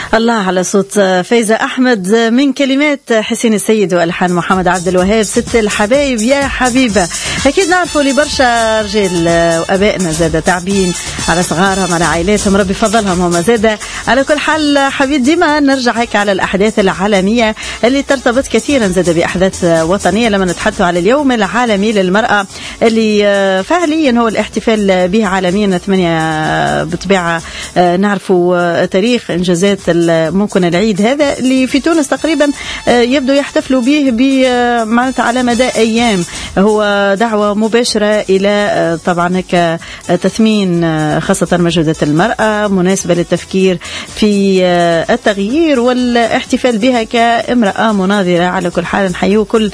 الله على صوت فايزة أحمد من كلمات حسين السيد وألحان محمد عبد الوهاب. ست الحبايب يا حبيبة. أكيد نعرفوا لبرشا رجال وأبائنا زادة تعبين على صغارهم على عائلاتهم، ربي فضلهم هم زادة. على كل حال حبيب ديما نرجع هيك على الأحداث العالمية اللي ترتبط كثيرا زادة بأحداث وطنية. لما نتحدثوا على اليوم العالمي للمرأة اللي فعليا هو الاحتفال به عالميا 8 بطبيعة نعرفوا تاريخ إنجازات ممكن العيد هذا اللي في تونس تقريبا يبدو يحتفلوا به معناتها على مدى أيام. هو دعوة مباشرة إلى طبعا هيك تثمين خاصة مجهودات المرأة، مناسبة للتفكير في التغيير والاحتفال بها كامرأة مناظرة. على كل حال نحيو كل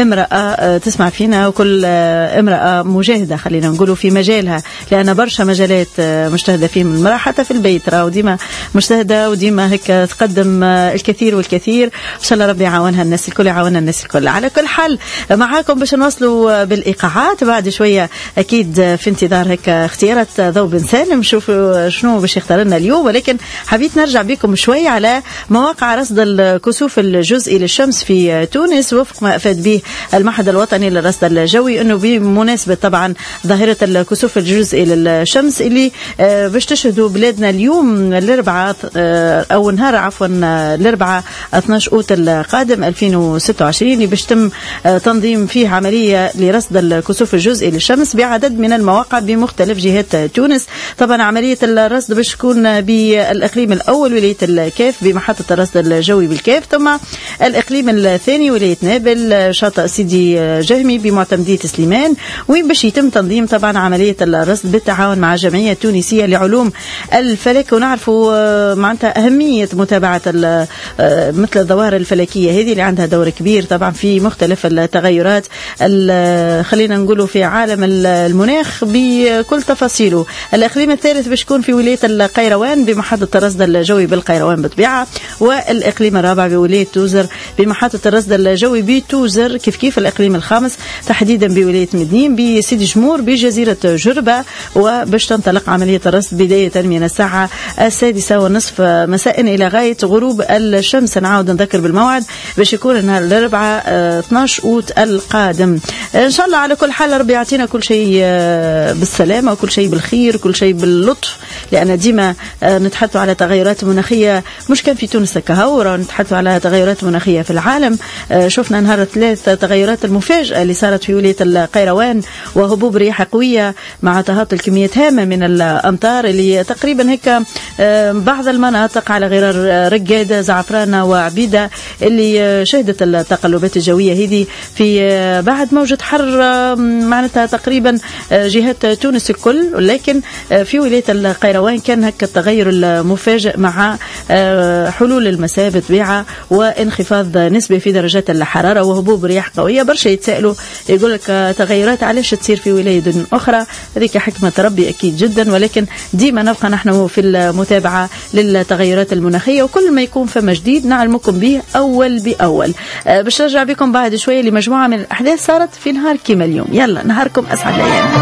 امرأة تسمع فينا وكل امرأة مجاهدة خلينا نقولوا في مجالها، لأن برشا مجالات مجتهدة فيه من المرأة حتى في البيت راهو ديما مجتهدة وديما هيك تقدم الكثير والكثير. إن شاء الله ربي يعاونها الناس الكل، يعاونها الناس الكل. على كل حال معاكم باش نوصلوا بالإيقاعات بعد شوية أكيد في انتظار هيك اختيارات ذوب بن سالم، نشوفوا شنو باش يختار لنا اليوم. ولكن حبيت نرجع بكم شوية على مواقع رصد الكسوف الجزئي للشمس في تونس وفق ما أفاد به المعهد الوطني للرصد الجوي، أنه بمناسبة طبعا ظاهرة الكسوف الجزئي للشمس اللي باش تشهدوا بلادنا اليوم الأربعاء أو نهار عفوا الأربعاء 12 أوت القادم 2026 اللي باش تم تنظيم فيه عملية لرصد الكسوف الجزئي للشمس بعدد من المواقع بمختلف جهات تونس. طبعا عملية الرصد باش تكون بالإقليم الأول ولاية الكاف بمحطة الرصد الجوي بالكاف، ثم الإقليم الثاني ولاية نابل شاطئ سيدي جهمي بمعتمدية سليمان، وين باش يتم تنظيم طبعا عملية الرصد بالتعاون مع الجمعية التونسية لعلوم الفلك. ونعرفوا معناتها أهمية متابعة مثل الظواهر الفلكية هذه اللي عندها دور كبير طبعا في مختلف التغيرات خلينا نقولوا في عالم المناخ بكل تفاصيله. الإقليم الثالث باش يكون في ولاية القيروان بمحطة الرصد الجوي بالقيروان بطبيعة، والإقليم الرابع بولاية توزر بمحطة الرصد الجوي بتوزر. كيف الإقليم الخامس تحديدا بولاية مدنين بسيدي جمور بجزيرة جربة، وباش تنطلق عملية الرصد بداية من الساعة 6:30 مساء إلى غاية غروب الشمس. نعاود نذكر بالموعد باش يكون نهار الأربعاء 12 أوت القادم إن شاء الله. على كل حال ربي يعطينا كل شيء بالسلامة وكل شيء بالخير وكل شيء باللطف، لأن ديما نتحدثوا على تغيرات مناخية مش كان في تونس كهورة، نتحدثوا على تغيرات مناخية في العالم. شفنا نهار الثلاث تغيرات المفاجئة اللي صارت في ولاية القيروان وهبوب رياح قوية مع تهاطل كميات هامة من الأمطار اللي تقريبا هيك بعض المناطق على غرار رقادة زعفرانة وعبيدة اللي شهدت التقلبات الجوية هذه في بعد موجة حر معناتها تقريبا جهات تونس الكل. ولكن في ولاية القيروان كان هكا التغير المفاجئ مع حلول المساء بطبيعة وانخفاض نسبي في درجات الحرارة وهبوب رياح قوية. برشا يتسألوا يقول لك تغيرات علاش تصير في ولاية أخرى، هذيك حكمة ربي أكيد جدا، ولكن ديما نبقى نحن في المتابعة للتغيرات المناخية وكل ما يكون فما جديد نعلمكم به أول بأول. باش نرجع بكم بعد شوية لمجموعة من الأحداث صارت في نهار كيما اليوم. يلا نهاركم أسعد الأيام.